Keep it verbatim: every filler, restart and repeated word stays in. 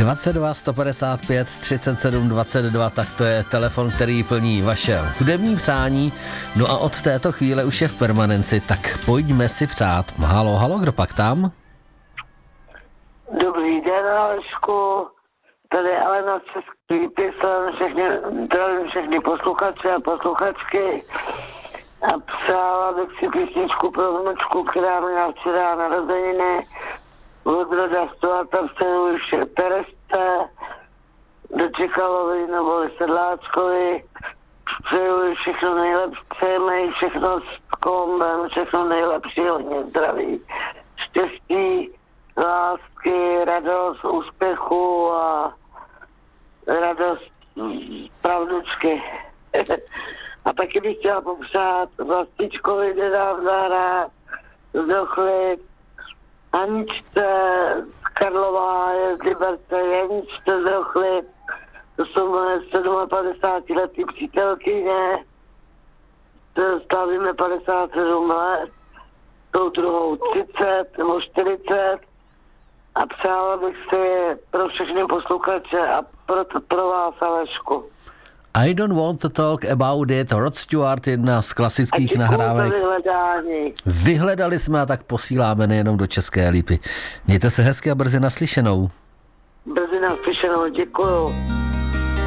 dvacet dva sto padesát pět třicet sedm dvacet dva, tak to je telefon, který plní vaše hudební přání. No a od této chvíle už je v permanenci, tak pojďme si přát. Halo, halo, kdo pak tam? Dobrý den, Alešku. Tady Alena z České Lípy, všechny, zdravím všechny posluchače a posluchačky. A přála bych si písničku pro vnučku, která měla včera narozeniny. Od roda Stuarta Vsenuše Tereste, do Čekalovi nebo Sedláčkovi. Přeju všechno nejlepší, přejeme jí všechno s kombem, všechno nejlepší, hodně zdraví, štěstí, lásky, radost, úspěchu a radost pravdučky. A taky bych chtěla popřát Vlastičkovi nedávno hrát, Zdochlid, Aničce z Karlova, je z Liberce, Janičce Zdochlid, to jsou moje sedmapadesátiletý přítelkyně, slavíme padesát sedm let, tou druhou třicet nebo čtyřicet a přála bych si pro všechny posluchače a pro, pro vás, Alešku. I don't want to talk about it. Rod Stewart, jedna z klasických nahrávek. Vyhledali jsme a tak posíláme nejenom do České Lípy. Mějte se hezky a brzy naslyšenou. Brzy naslyšenou, děkuju.